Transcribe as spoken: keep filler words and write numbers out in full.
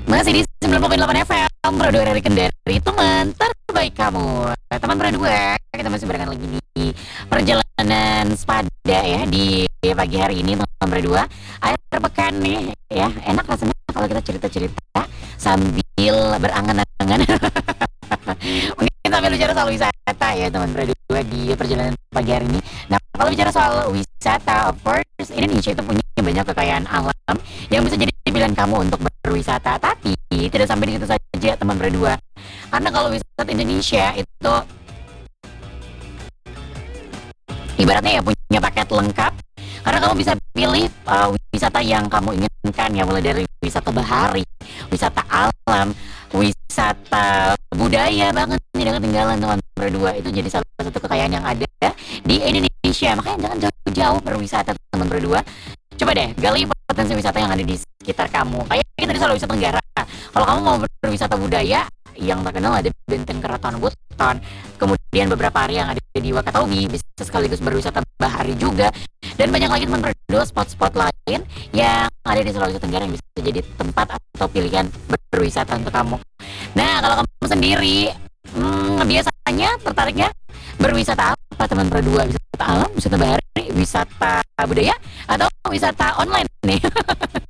Masih di sembilan puluh delapan F M, Pro dua dari Kendari, teman terbaik kamu. Teman Pro dua, kita masih barengan lagi di perjalanan sepada ya di pagi hari ini, teman Pro dua. Akhir pekan nih, ya enak rasanya kalau kita cerita-cerita sambil berangan-angan. Mungkin sambil bicara soal wisata ya teman Pro dua di perjalanan pagi hari ini. Nah, kalau bicara soal wisata, of course Indonesia itu punya banyak kekayaan alam yang bisa jadi pilihan kamu untuk berwisata. Tapi tidak sampai di situ saja teman berdua. Karena kalau wisata Indonesia itu ibaratnya ya punya paket lengkap. Karena kamu bisa pilih uh, wisata yang kamu inginkan ya, mulai dari wisata bahari, wisata alam, wisata budaya banget nih, dengan ketinggalan teman berdua. Itu jadi salah satu kekayaan yang ada di Indonesia. Makanya jangan jauh-jauh berwisata teman berdua. Coba deh gali potensi wisata yang ada di sekitar kamu. Kayak kita di Sulawesi Tenggara. Kalau kamu mau berwisata budaya, yang terkenal ada Benteng Keraton Buton, kemudian beberapa area yang ada di Wakatobi, bisa sekaligus berwisata bahari juga, dan banyak lagi teman berdua spot-spot lain yang ada di Sulawesi Tenggara yang bisa jadi tempat atau pilihan berwisata untuk kamu. Nah, kalau kamu sendiri hmm, biasanya tertariknya berwisata apa teman berdua? Wisata alam, wisata bahari, wisata budaya, atau wisata online nih?